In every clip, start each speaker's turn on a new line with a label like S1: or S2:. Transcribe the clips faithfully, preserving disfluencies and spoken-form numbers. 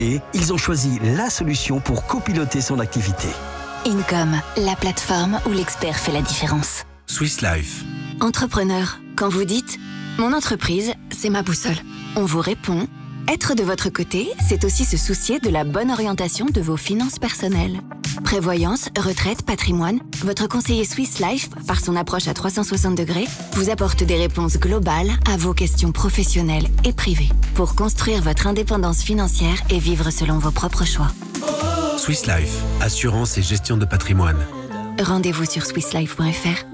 S1: Et ils ont choisi la solution pour copiloter son activité.
S2: Income, la plateforme où l'expert fait la différence.
S3: Swiss Life.
S2: Entrepreneur, quand vous dites « Mon entreprise, c'est ma boussole », on vous répond « Être de votre côté, c'est aussi se soucier de la bonne orientation de vos finances personnelles. » Prévoyance, retraite, patrimoine, votre conseiller Swiss Life, par son approche à trois cent soixante degrés, vous apporte des réponses globales à vos questions professionnelles et privées pour construire votre indépendance financière et vivre selon vos propres choix.
S3: Swiss Life, assurance et gestion de patrimoine.
S2: Rendez-vous sur swiss life point f r.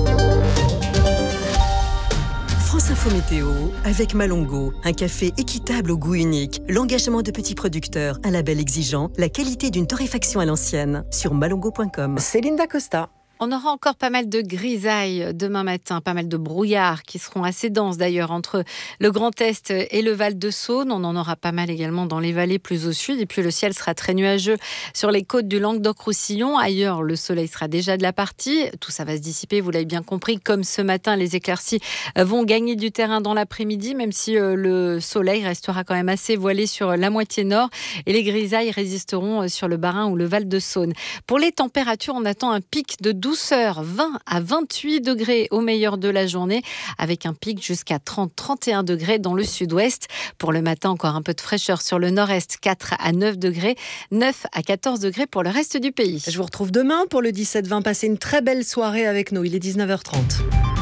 S4: France Info Météo avec Malongo, un café équitable au goût unique, l'engagement de petits producteurs, un label exigeant, la qualité d'une torréfaction à l'ancienne. Sur malongo point com.
S5: Céline Dacosta.
S6: On aura encore pas mal de grisailles demain matin, pas mal de brouillards qui seront assez denses d'ailleurs entre le Grand Est et le Val-de-Saône. On en aura pas mal également dans les vallées plus au sud. Et puis le ciel sera très nuageux sur les côtes du Languedoc-Roussillon. Ailleurs, le soleil sera déjà de la partie. Tout ça va se dissiper, vous l'avez bien compris. Comme ce matin, les éclaircies vont gagner du terrain dans l'après-midi, même si le soleil restera quand même assez voilé sur la moitié nord. Et les grisailles résisteront sur le Bas-Rhin ou le Val-de-Saône. Pour les températures, on attend un pic de douceur, vingt à vingt-huit degrés au meilleur de la journée, avec un pic jusqu'à trente à trente et un degrés dans le sud-ouest. Pour le matin, encore un peu de fraîcheur sur le nord-est, quatre à neuf degrés, neuf à quatorze degrés pour le reste du pays.
S5: Je vous retrouve demain pour le dix-sept vingt. Passez une très belle soirée avec nous. Il est dix-neuf heures trente.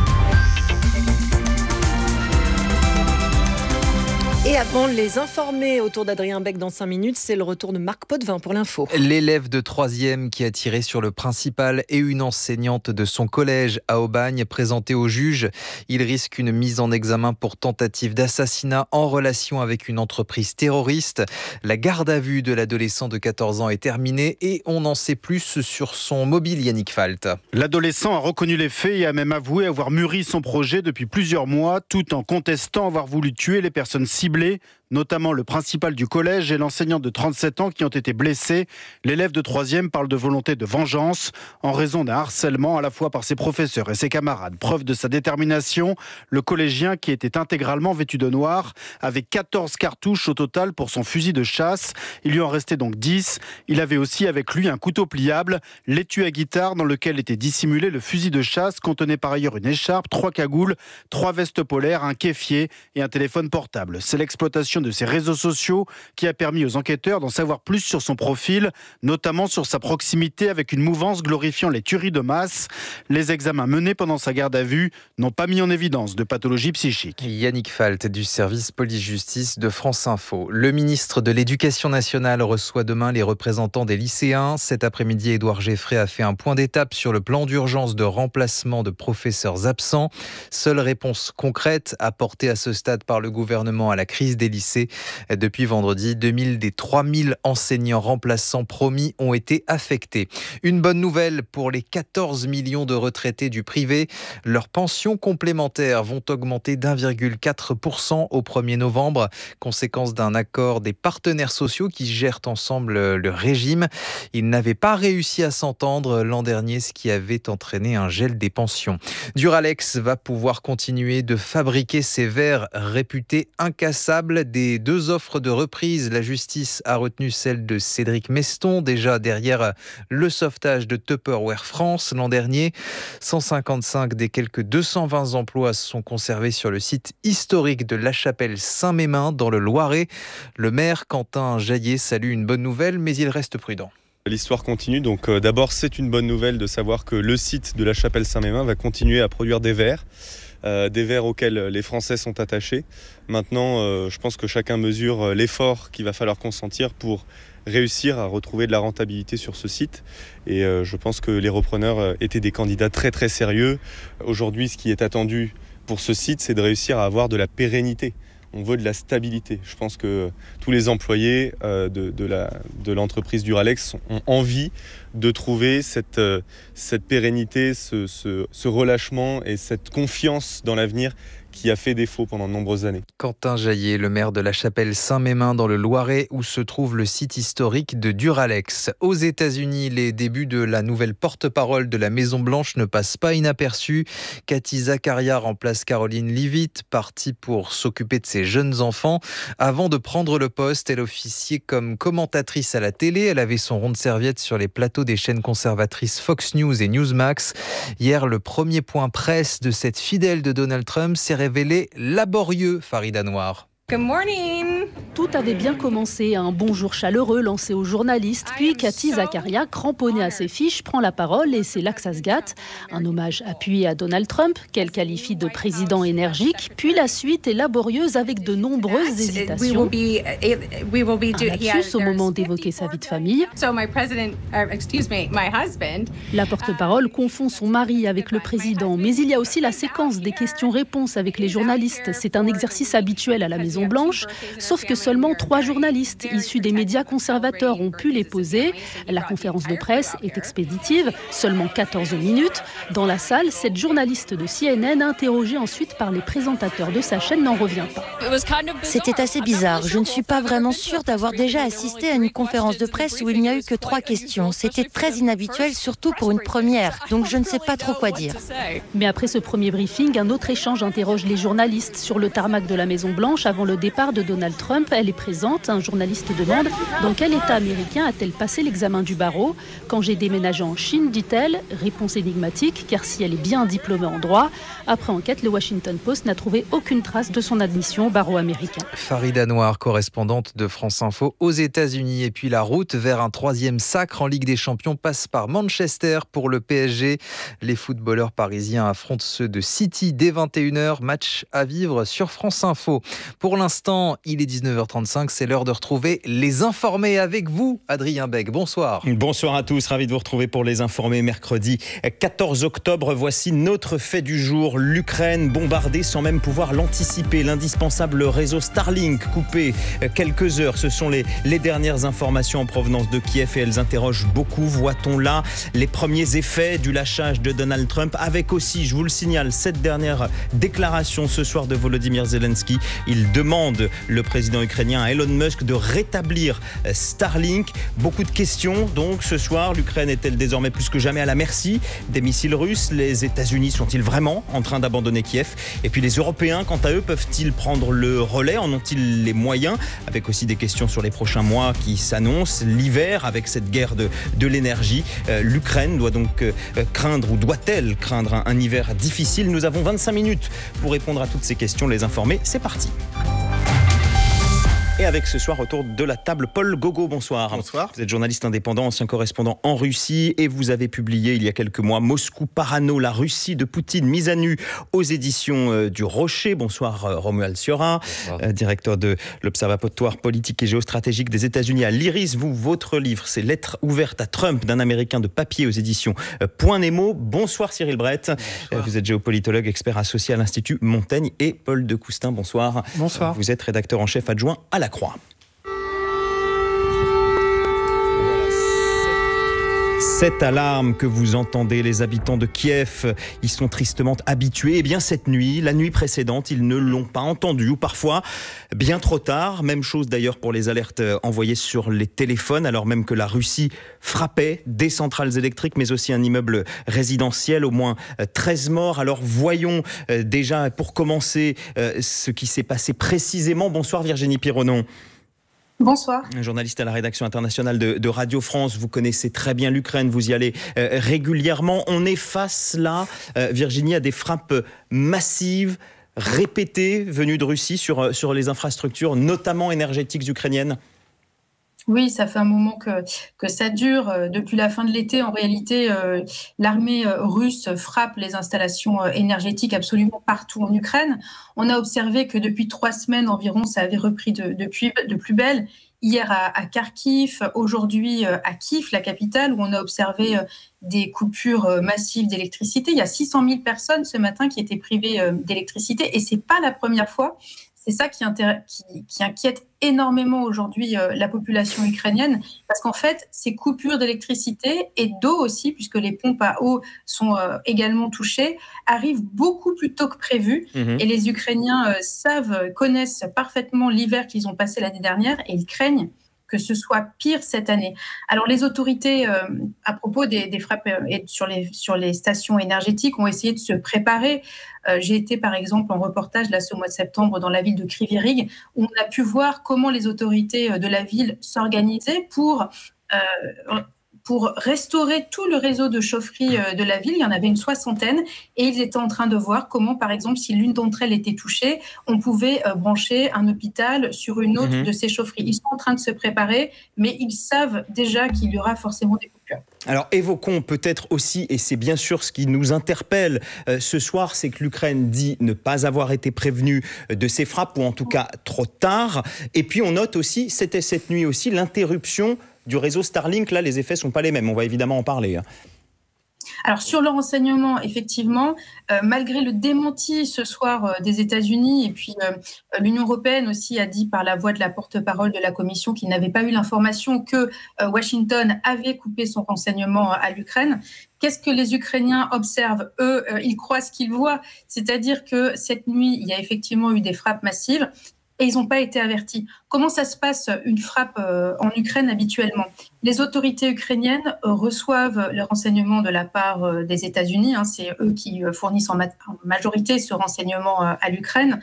S5: Et avant de les informer autour d'Adrien Beck dans cinq minutes, c'est le retour de Marc Potvin pour l'info.
S7: L'élève de troisième qui a tiré sur le principal et une enseignante de son collège à Aubagne, présenté au juge. Il risque une mise en examen pour tentative d'assassinat en relation avec une entreprise terroriste. La garde à vue de l'adolescent de quatorze ans est terminée et on en sait plus sur son mobile. Yannick Falt.
S8: L'adolescent a reconnu les faits et a même avoué avoir mûri son projet depuis plusieurs mois, tout en contestant avoir voulu tuer les personnes ciblées, notamment le principal du collège et l'enseignant de trente-sept ans qui ont été blessés. L'élève de troisième parle de volonté de vengeance en raison d'un harcèlement à la fois par ses professeurs et ses camarades. Preuve de sa détermination, le collégien qui était intégralement vêtu de noir avait quatorze cartouches au total pour son fusil de chasse. Il lui en restait donc dix. Il avait aussi avec lui un couteau pliable, l'étui à guitare dans lequel était dissimulé le fusil de chasse contenait par ailleurs une écharpe, trois cagoules, trois vestes polaires, un kéfier et un téléphone portable. C'est l'exploitation de ses réseaux sociaux qui a permis aux enquêteurs d'en savoir plus sur son profil, notamment sur sa proximité avec une mouvance glorifiant les tueries de masse. Les examens menés pendant sa garde à vue n'ont pas mis en évidence de pathologie psychique.
S7: Yannick Falt du service police-justice de France Info. Le ministre de l'Éducation nationale reçoit demain les représentants des lycéens. Cet après-midi, Édouard Geffray a fait un point d'étape sur le plan d'urgence de remplacement de professeurs absents. Seule réponse concrète apportée à ce stade par le gouvernement à la crise des lycées. Depuis vendredi, deux mille des trois mille enseignants remplaçants promis ont été affectés. Une bonne nouvelle pour les quatorze millions de retraités du privé. Leurs pensions complémentaires vont augmenter d'un virgule quatre pour cent au premier novembre, conséquence d'un accord des partenaires sociaux qui gèrent ensemble le régime. Ils n'avaient pas réussi à s'entendre l'an dernier, ce qui avait entraîné un gel des pensions. Duralex va pouvoir continuer de fabriquer ses verres réputés incassables. Des deux offres de reprise, la justice a retenu celle de Cédric Meston, déjà derrière le sauvetage de Tupperware France l'an dernier. cent cinquante-cinq des quelques deux cent vingt emplois sont conservés sur le site historique de La Chapelle-Saint-Mémin dans le Loiret. Le maire Quentin Jaillet salue une bonne nouvelle, mais il reste prudent.
S9: L'histoire continue, donc euh, d'abord c'est une bonne nouvelle de savoir que le site de La Chapelle-Saint-Mémin va continuer à produire des verres. Euh, des verres auxquels les Français sont attachés. Maintenant, euh, je pense que chacun mesure l'effort qu'il va falloir consentir pour réussir à retrouver de la rentabilité sur ce site. Et euh, je pense que les repreneurs étaient des candidats très très sérieux. Aujourd'hui, ce qui est attendu pour ce site, c'est de réussir à avoir de la pérennité. On veut de la stabilité. Je pense que tous les employés euh, de, de, la, de l'entreprise Duralex ont envie de trouver cette, euh, cette pérennité, ce, ce, ce relâchement et cette confiance dans l'avenir qui a fait défaut pendant de nombreuses années.
S7: Quentin Jaillet, le maire de la Chapelle-Saint-Mémin dans le Loiret, où se trouve le site historique de Duralex. Aux États-Unis, les débuts de la nouvelle porte-parole de la Maison-Blanche ne passent pas inaperçus. Cathy Zacharias remplace Caroline Leavitt, partie pour s'occuper de ses jeunes enfants. Avant de prendre le poste, elle officiait comme commentatrice à la télé. Elle avait son rond de serviette sur les plateaux des chaînes conservatrices Fox News et Newsmax. Hier, le premier point presse de cette fidèle de Donald Trump s'est révélé laborieux, Farida Noir.
S10: Good morning.
S11: Tout avait bien commencé, un bonjour chaleureux lancé aux journalistes, puis Cathy Zacharias, cramponnée à ses fiches, prend la parole et c'est là que ça se gâte. Un hommage appuyé à Donald Trump, qu'elle qualifie de président énergique, puis la suite est laborieuse avec de nombreuses hésitations. Un lapsus au moment d'évoquer sa vie de famille. La porte-parole confond son mari avec le président, mais il y a aussi la séquence des questions-réponses avec les journalistes. C'est un exercice habituel à la Maison-Blanche, sauf que seulement trois journalistes issus des médias conservateurs ont pu les poser. La conférence de presse est expéditive, seulement quatorze minutes. Dans la salle, cette journaliste de C N N, interrogée ensuite par les présentateurs de sa chaîne, n'en revient pas.
S12: C'était assez bizarre. Je ne suis pas vraiment sûre d'avoir déjà assisté à une conférence de presse où il n'y a eu que trois questions. C'était très inhabituel, surtout pour une première. Donc je ne sais pas trop quoi dire.
S11: Mais après ce premier briefing, un autre échange interroge les journalistes sur le tarmac de la Maison-Blanche avant le départ de Donald Trump. Elle est présente. Un journaliste demande « Dans quel État américain a-t-elle passé l'examen du barreau ? Quand j'ai déménagé en Chine, dit-elle. Réponse énigmatique, car si elle est bien diplômée en droit. Après enquête, le Washington Post n'a trouvé aucune trace de son admission au barreau américain.
S7: Farida Noir, correspondante de France Info aux États-Unis. Et puis la route vers un troisième sacre en Ligue des Champions passe par Manchester pour le P S G. Les footballeurs parisiens affrontent ceux de City dès vingt et une heures. Match à vivre sur France Info. Pour l'instant, il est dix-neuf heures trente-cinq. C'est l'heure de retrouver les informés avec vous, Adrien Beg. Bonsoir.
S13: Bonsoir à tous. Ravi de vous retrouver pour les informés. Mercredi quatorze octobre, voici notre fait du jour. L'Ukraine bombardée sans même pouvoir l'anticiper. L'indispensable réseau Starlink coupé quelques heures. Ce sont les, les dernières informations en provenance de Kiev et elles interrogent beaucoup. Voit-on là les premiers effets du lâchage de Donald Trump, avec aussi, je vous le signale, cette dernière déclaration ce soir de Volodymyr Zelensky. Il demande, le président ukrainien, à Elon Musk de rétablir Starlink. Beaucoup de questions donc ce soir. L'Ukraine est-elle désormais plus que jamais à la merci des missiles russes? Les États-Unis sont-ils vraiment en train d'abandonner Kiev? Et puis les Européens, quant à eux, peuvent-ils prendre le relais? En ont-ils les moyens? Avec aussi des questions sur les prochains mois qui s'annoncent. L'hiver, avec cette guerre de, de l'énergie. Euh, L'Ukraine doit donc euh, craindre, ou doit-elle craindre un, un hiver difficile? Nous avons vingt-cinq minutes pour répondre à toutes ces questions. Les informés, c'est parti. Et avec ce soir autour de la table, Paul Gogo, bonsoir.
S14: Bonsoir.
S13: Vous êtes journaliste indépendant, ancien correspondant en Russie et vous avez publié il y a quelques mois Moscou Parano, la Russie de Poutine mise à nu aux éditions euh, du Rocher. Bonsoir euh, Romuald Siora, euh, directeur de l'Observatoire politique et géostratégique des États-Unis à l'Iris. Vous, votre livre, c'est Lettre ouverte à Trump d'un Américain de papier aux éditions euh, Point Nemo. Bonsoir Cyril Brett. Euh, vous êtes géopolitologue, expert associé à l'Institut Montaigne, et Paul de Coustin. Bonsoir.
S14: Bonsoir.
S13: Vous êtes rédacteur en chef adjoint à La Croix. Cette alarme que vous entendez, les habitants de Kiev, ils sont tristement habitués. Eh bien, cette nuit, la nuit précédente, ils ne l'ont pas entendue, ou parfois bien trop tard. Même chose d'ailleurs pour les alertes envoyées sur les téléphones, alors même que la Russie frappait des centrales électriques, mais aussi un immeuble résidentiel, au moins treize morts. Alors voyons déjà, pour commencer, ce qui s'est passé précisément. Bonsoir Virginie Pironon.
S15: Bonsoir.
S13: Journaliste à la rédaction internationale de, de Radio France, vous connaissez très bien l'Ukraine, vous y allez euh, régulièrement. On est face là, euh, Virginie, à des frappes massives, répétées, venues de Russie sur, sur les infrastructures, notamment énergétiques ukrainiennes.
S15: Oui, ça fait un moment que, que ça dure. Depuis la fin de l'été, en réalité, euh, l'armée russe frappe les installations énergétiques absolument partout en Ukraine. On a observé que depuis trois semaines environ, ça avait repris de, de, plus, de plus belle. Hier à, à Kharkiv, aujourd'hui à Kiev, la capitale, où on a observé des coupures massives d'électricité. Il y a six cent mille personnes ce matin qui étaient privées d'électricité et c'est pas la première fois. C'est ça qui, intér- qui, qui inquiète énormément aujourd'hui euh, la population ukrainienne, parce qu'en fait, ces coupures d'électricité et d'eau aussi, puisque les pompes à eau sont euh, également touchées, arrivent beaucoup plus tôt que prévu. Mmh. Et les Ukrainiens euh, savent, connaissent parfaitement l'hiver qu'ils ont passé l'année dernière, et ils craignent que ce soit pire cette année. Alors les autorités, euh, à propos des, des frappes euh, et sur, les, sur les stations énergétiques, ont essayé de se préparer. Euh, j'ai été par exemple en reportage là, ce mois de septembre dans la ville de Kryvyi Rih, où on a pu voir comment les autorités de la ville s'organisaient pour... Euh, pour restaurer tout le réseau de chaufferie de la ville. Il y en avait une soixantaine et ils étaient en train de voir comment, par exemple, si l'une d'entre elles était touchée, on pouvait brancher un hôpital sur une autre mmh. de ces chaufferies. Ils sont en train de se préparer, mais ils savent déjà qu'il y aura forcément des coupures.
S13: Alors évoquons peut-être aussi, et c'est bien sûr ce qui nous interpelle euh, ce soir, c'est que l'Ukraine dit ne pas avoir été prévenue de ces frappes, ou en tout cas trop tard. Et puis on note aussi, c'était cette nuit aussi, l'interruption du réseau Starlink. Là, les effets ne sont pas les mêmes. On va évidemment en parler.
S15: Alors, sur le renseignement, effectivement, euh, malgré le démenti ce soir euh, des États-Unis, et puis euh, l'Union européenne aussi a dit par la voix de la porte-parole de la Commission qu'il n'avait pas eu l'information que euh, Washington avait coupé son renseignement à l'Ukraine. Qu'est-ce que les Ukrainiens observent ? Eux, euh, ils croient ce qu'ils voient. C'est-à-dire que cette nuit, il y a effectivement eu des frappes massives. Et ils n'ont pas été avertis. Comment ça se passe une frappe euh, en Ukraine habituellement ? Les autorités ukrainiennes euh, reçoivent les renseignements de la part euh, des États-Unis. Hein, c'est eux qui euh, fournissent en, ma- en majorité ce renseignement euh, à l'Ukraine.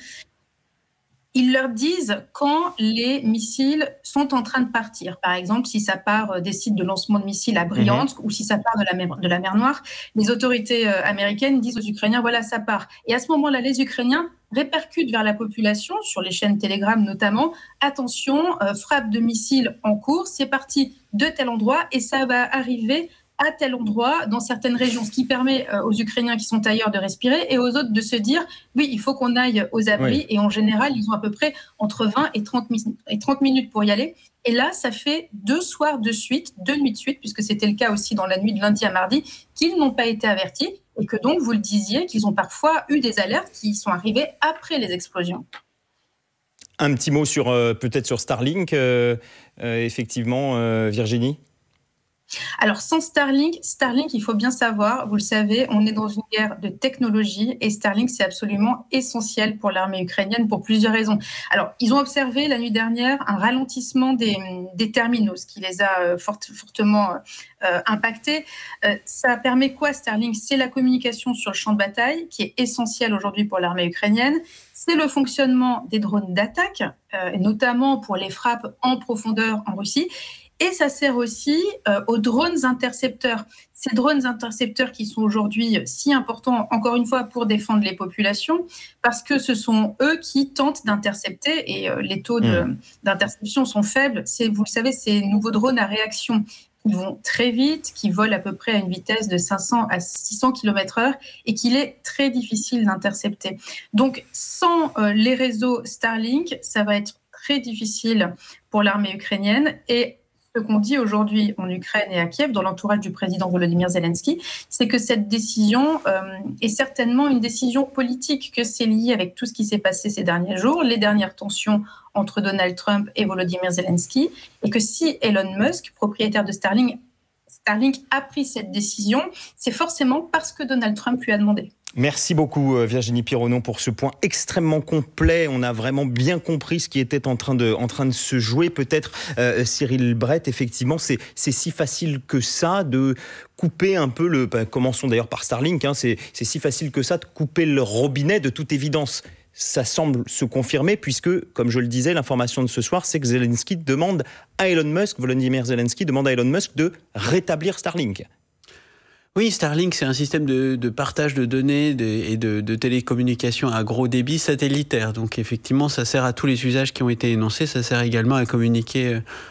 S15: Ils leur disent quand les missiles sont en train de partir. Par exemple, si ça part des sites de lancement de missiles à Bryansk mmh. ou si ça part de la, mer, de la mer Noire, les autorités euh, américaines disent aux Ukrainiens, voilà, ça part. Et à ce moment-là, les Ukrainiens répercutent vers la population, sur les chaînes Telegram notamment, attention, euh, frappe de missiles en cours, c'est parti de tel endroit et ça va arriver à tel endroit, dans certaines régions, ce qui permet euh, aux Ukrainiens qui sont ailleurs de respirer et aux autres de se dire, oui, il faut qu'on aille aux abris. Oui. Et en général, ils ont à peu près entre vingt et trente minutes pour y aller. Et là, ça fait deux soirs de suite, deux nuits de suite, puisque c'était le cas aussi dans la nuit de lundi à mardi, qu'ils n'ont pas été avertis et que donc, vous le disiez, qu'ils ont parfois eu des alertes qui sont arrivées après les explosions.
S13: Un petit mot sur, euh, peut-être sur Starlink, euh, euh, effectivement, euh, Virginie ?
S15: Alors, sans Starlink, Starlink, il faut bien savoir, vous le savez, on est dans une guerre de technologie et Starlink, c'est absolument essentiel pour l'armée ukrainienne pour plusieurs raisons. Alors, ils ont observé la nuit dernière un ralentissement des, des terminaux, ce qui les a euh, fort, fortement euh, impactés. Euh, ça permet quoi, Starlink ? C'est la communication sur le champ de bataille, qui est essentielle aujourd'hui pour l'armée ukrainienne. C'est le fonctionnement des drones d'attaque, euh, notamment pour les frappes en profondeur en Russie. Et ça sert aussi euh, aux drones intercepteurs. Ces drones intercepteurs qui sont aujourd'hui si importants, encore une fois, pour défendre les populations, parce que ce sont eux qui tentent d'intercepter et euh, les taux de, mmh. d'interception sont faibles. C'est, vous le savez, ces nouveaux drones à réaction qui vont très vite, qui volent à peu près à une vitesse de cinq cents à six cents kilomètres heure et qu'il est très difficile d'intercepter. Donc, sans euh, les réseaux Starlink, ça va être très difficile pour l'armée ukrainienne. Et ce qu'on dit aujourd'hui en Ukraine et à Kiev, dans l'entourage du président Volodymyr Zelensky, c'est que cette décision euh, est certainement une décision politique, que c'est lié avec tout ce qui s'est passé ces derniers jours, les dernières tensions entre Donald Trump et Volodymyr Zelensky, et que si Elon Musk, propriétaire de Starlink, Starlink a pris cette décision, c'est forcément parce que Donald Trump lui a demandé.
S13: Merci beaucoup Virginie Pironneau pour ce point extrêmement complet. On a vraiment bien compris ce qui était en train de, en train de se jouer. Peut-être euh, Cyril Brett, effectivement, c'est, c'est si facile que ça de couper un peu le... Ben, commençons d'ailleurs par Starlink, hein, c'est, c'est si facile que ça de couper le robinet de toute évidence. Ça semble se confirmer puisque, comme je le disais, l'information de ce soir, c'est que Zelensky demande à Elon Musk, Volodymyr Zelensky demande à Elon Musk de rétablir Starlink.
S10: Oui, Starlink, c'est un système de, de partage de données de, et de, de télécommunications à gros débit satellitaire. Donc effectivement, ça sert à tous les usages qui ont été énoncés. Ça sert également à communiquer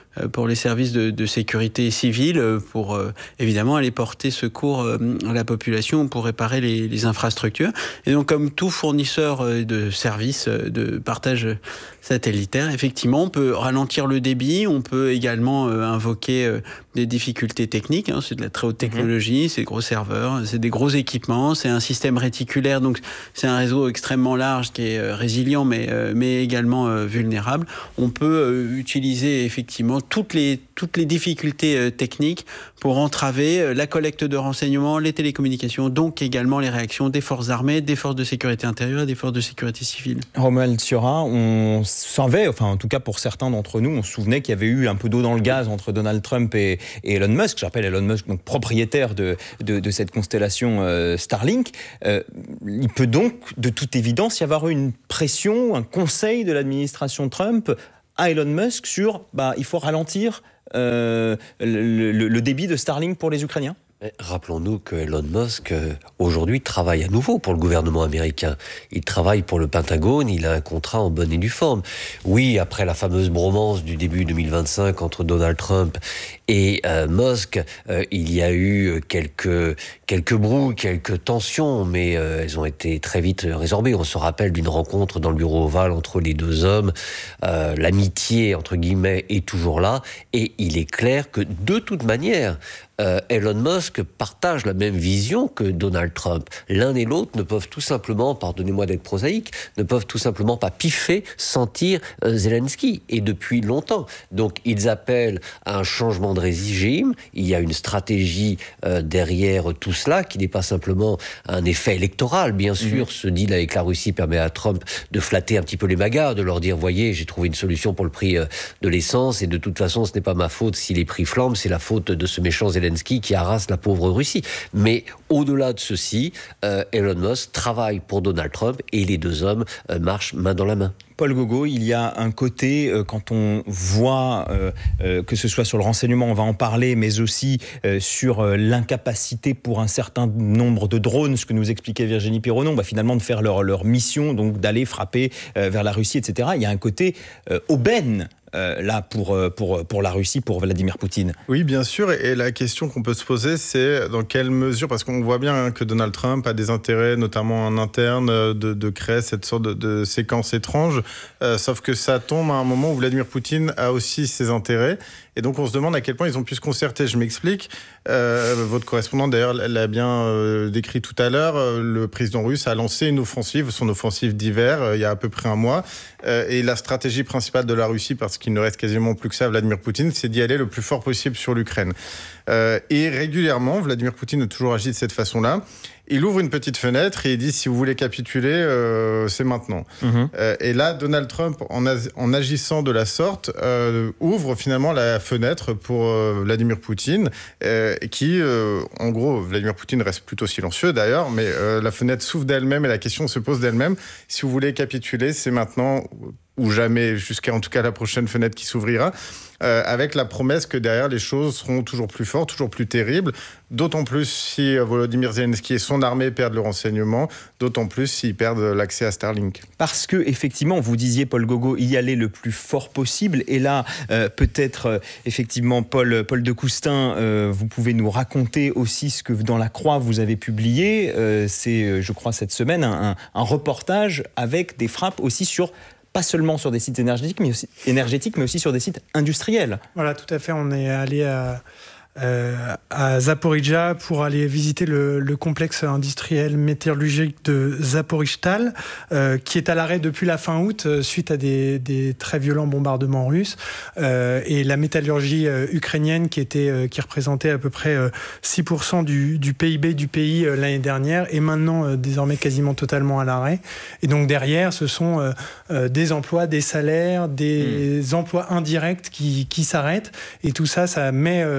S10: pour les services de, de sécurité civile, pour euh, évidemment aller porter secours euh, à la population pour réparer les, les infrastructures. Et donc, comme tout fournisseur de services de partage satellitaire, effectivement, on peut ralentir le débit, on peut également euh, invoquer euh, des difficultés techniques. Hein, c'est de la très haute technologie, mmh. c'est des gros serveurs, c'est des gros équipements, c'est un système réticulaire, donc c'est un réseau extrêmement large qui est euh, résilient, mais, euh, mais également euh, vulnérable. On peut euh, utiliser effectivement toutes les, toutes les difficultés euh, techniques pour entraver euh, la collecte de renseignements, les télécommunications, donc également les réactions des forces armées, des forces de sécurité intérieure et des forces de sécurité civile.
S13: Romuald Siora, on savait, enfin en tout cas pour certains d'entre nous, on se souvenait qu'il y avait eu un peu d'eau dans le gaz entre Donald Trump et, et Elon Musk. Je rappelle Elon Musk, donc propriétaire de, de, de cette constellation euh, Starlink. Euh, il peut donc de toute évidence y avoir une pression, un conseil de l'administration Trump à Elon Musk sur bah, il faut ralentir euh, le, le, le débit de Starlink pour les Ukrainiens.
S14: Mais rappelons-nous que Elon Musk, euh, aujourd'hui, travaille à nouveau pour le gouvernement américain. Il travaille pour le Pentagone, il a un contrat en bonne et due forme. Oui, après la fameuse bromance du début deux mille vingt-cinq entre Donald Trump et euh, Musk, euh, il y a eu quelques, quelques brouilles, quelques tensions, mais euh, elles ont été très vite résorbées. On se rappelle d'une rencontre dans le bureau ovale entre les deux hommes. Euh, l'amitié, entre guillemets, est toujours là. Et il est clair que, de toute manière, Euh, Elon Musk partage la même vision que Donald Trump. L'un et l'autre ne peuvent tout simplement, pardonnez-moi d'être prosaïque, ne peuvent tout simplement pas piffer, sentir euh, Zelensky, et depuis longtemps. Donc ils appellent à un changement de régime. Il y a une stratégie euh, derrière tout cela, qui n'est pas simplement un effet électoral, bien sûr. Mmh. Ce deal avec la Russie permet à Trump de flatter un petit peu les magas, de leur dire, voyez, j'ai trouvé une solution pour le prix euh, de l'essence, et de toute façon, ce n'est pas ma faute si les prix flambent, c'est la faute de ce méchant Zelensky qui harasse la pauvre Russie. Mais au-delà de ceci, euh, Elon Musk travaille pour Donald Trump et les deux hommes euh, marchent main dans la main.
S13: Paul Gogo, il y a un côté, euh, quand on voit, euh, euh, que ce soit sur le renseignement, on va en parler, mais aussi euh, sur euh, l'incapacité pour un certain nombre de drones, ce que nous expliquait Virginie Pironon, bah, finalement de faire leur, leur mission, donc d'aller frapper euh, vers la Russie, et cetera. Il y a un côté euh, aubaine Euh, là pour, pour, pour la Russie, pour Vladimir Poutine.
S16: Oui, bien sûr, et la question qu'on peut se poser, c'est dans quelle mesure, parce qu'on voit bien hein, que Donald Trump a des intérêts, notamment en interne, de, de créer cette sorte de, de séquence étrange, euh, sauf que ça tombe à un moment où Vladimir Poutine a aussi ses intérêts, et donc on se demande à quel point ils ont pu se concerter. Je m'explique, euh, votre correspondante d'ailleurs l'a bien euh, décrit tout à l'heure, euh, le président russe a lancé une offensive, son offensive d'hiver, euh, il y a à peu près un mois, euh, et la stratégie principale de la Russie, parce qu'il ne reste quasiment plus que ça à Vladimir Poutine, c'est d'y aller le plus fort possible sur l'Ukraine. Euh, et régulièrement, Vladimir Poutine a toujours agi de cette façon-là. Il ouvre une petite fenêtre et il dit, si vous voulez capituler, euh, c'est maintenant. Mmh. Euh, et là, Donald Trump, en, as- en agissant de la sorte, euh, ouvre finalement la fenêtre pour euh, Vladimir Poutine, euh, qui, euh, en gros, Vladimir Poutine reste plutôt silencieux d'ailleurs, mais euh, la fenêtre s'ouvre d'elle-même et la question se pose d'elle-même. Si vous voulez capituler, c'est maintenant ou jamais, jusqu'à en tout cas la prochaine fenêtre qui s'ouvrira, euh, avec la promesse que derrière les choses seront toujours plus fortes, toujours plus terribles, d'autant plus si Volodymyr Zelensky et son armée perdent le renseignement, d'autant plus s'ils perdent l'accès à Starlink.
S13: Parce que effectivement, vous disiez, Paul Gogo, y aller le plus fort possible, et là, euh, peut-être, euh, effectivement, Paul, Paul de Coustin, euh, vous pouvez nous raconter aussi ce que dans La Croix vous avez publié, euh, c'est, je crois, cette semaine, un, un reportage avec des frappes aussi sur pas seulement sur des sites énergétiques mais, aussi, énergétiques, mais aussi sur des sites industriels.
S17: Voilà, tout à fait. On est allé à, euh, à Zaporijjia pour aller visiter le, le complexe industriel métallurgique de Zaporijstal, euh, qui est à l'arrêt depuis la fin août euh, suite à des, des très violents bombardements russes. Euh, et la métallurgie euh, ukrainienne qui, était, euh, qui représentait à peu près euh, six pour cent du, du P I B du pays euh, l'année dernière est maintenant euh, désormais quasiment totalement à l'arrêt. Et donc derrière, ce sont euh, euh, des emplois, des salaires, des mmh. emplois indirects qui, qui s'arrêtent. Et tout ça, ça met, euh, ça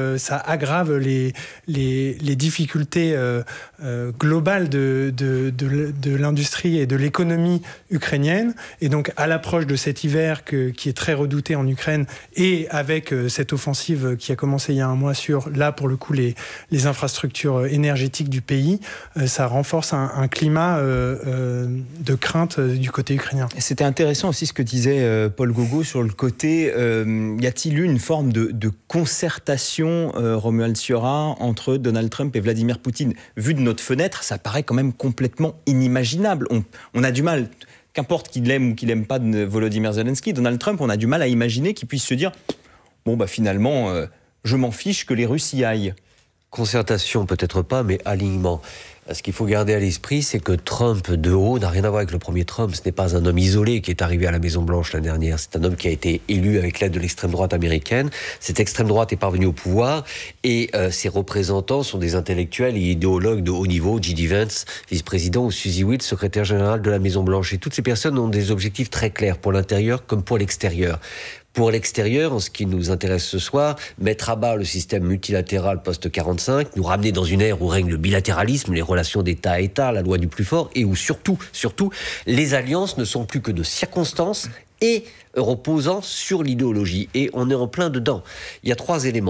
S17: aggrave les, les, les difficultés euh, euh, globales de, de, de, de l'industrie et de l'économie ukrainienne. Et donc, à l'approche de cet hiver que, qui est très redouté en Ukraine, et avec euh, cette offensive qui a commencé il y a un mois sur, là, pour le coup, les, les infrastructures énergétiques du pays, euh, ça renforce un, un climat euh, euh, de crainte euh, du côté ukrainien.
S13: C'était intéressant aussi ce que disait euh, Paul Gogo sur le côté, euh, y a-t-il eu une forme de, de concertation, euh, Romuald Siora, entre Donald Trump et Vladimir Poutine? Vu de notre fenêtre, ça paraît quand même complètement inimaginable. On, on a du mal, qu'importe qu'il aime ou qu'il n'aime pas de Volodymyr Zelensky, Donald Trump, on a du mal à imaginer qu'il puisse se dire « bon, bah finalement, euh, je m'en fiche que les Russes y aillent ».
S14: Concertation, peut-être pas, mais alignement. Ce qu'il faut garder à l'esprit, c'est que Trump, de haut, n'a rien à voir avec le premier Trump. Ce n'est pas un homme isolé qui est arrivé à la Maison-Blanche l'année dernière. C'est un homme qui a été élu avec l'aide de l'extrême droite américaine. Cette extrême droite est parvenue au pouvoir et euh, ses représentants sont des intellectuels et idéologues de haut niveau. J D Vance, vice-président, ou Suzy Witt, secrétaire générale de la Maison-Blanche. Et toutes ces personnes ont des objectifs très clairs pour l'intérieur comme pour l'extérieur. Pour l'extérieur, en ce qui nous intéresse ce soir, mettre à bas le système multilatéral post-quarante-cinq, nous ramener dans une ère où règne le bilatéralisme, les relations d'État à État, la loi du plus fort, et où surtout, surtout, les alliances ne sont plus que de circonstances et reposant sur l'idéologie. Et on est en plein dedans. Il y a trois éléments.